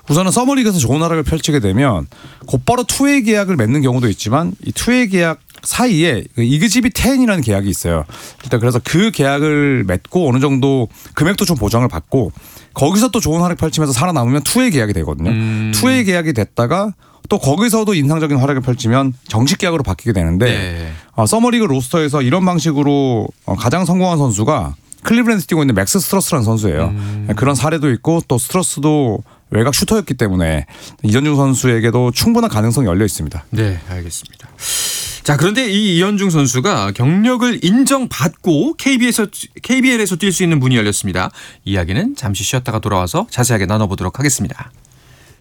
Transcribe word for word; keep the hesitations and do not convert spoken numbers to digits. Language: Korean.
우선은 서머리그에서 좋은 활약을 펼치게 되면 곧바로 투웨이 계약을 맺는 경우도 있지만 이 투웨이 계약 사이에 이그지비 십이라는 계약이 있어요. 일단 그래서 그 계약을 맺고 어느 정도 금액도 좀 보장을 받고 거기서 또 좋은 활약 펼치면서 살아남으면 투웨이 계약이 되거든요. 음. 투웨이 계약이 됐다가 또 거기서도 인상적인 활약을 펼치면 정식 계약으로 바뀌게 되는데 네. 어, 서머리그 로스터에서 이런 방식으로 어, 가장 성공한 선수가 클리브랜드 뛰고 있는 맥스 스트러스라는 선수예요. 음. 그런 사례도 있고 또 스트러스도 외곽 슈터였기 때문에 이현중 선수에게도 충분한 가능성이 열려 있습니다. 네, 알겠습니다. 자, 그런데 이 이현중 선수가 경력을 인정받고 케이비엘에서, 케이비엘에서 뛸 수 있는 문이 열렸습니다. 이야기는 잠시 쉬었다가 돌아와서 자세하게 나눠보도록 하겠습니다.